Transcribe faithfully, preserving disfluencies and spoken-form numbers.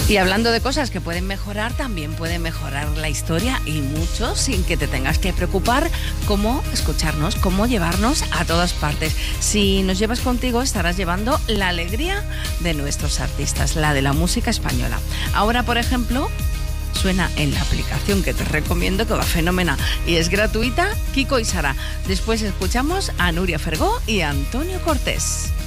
Y hablando de cosas que pueden mejorar, también puede mejorar la historia y mucho sin que te tengas que preocupar cómo escucharnos, cómo llevarnos a todas partes. Si nos llevas contigo, estarás llevando la alegría de nuestros artistas, la de la música española. Ahora, por ejemplo, suena en la aplicación que te recomiendo, que va fenomenal y es gratuita, Kiko y Sara. Después escuchamos a Nuria Fergó y a Antonio Cortés.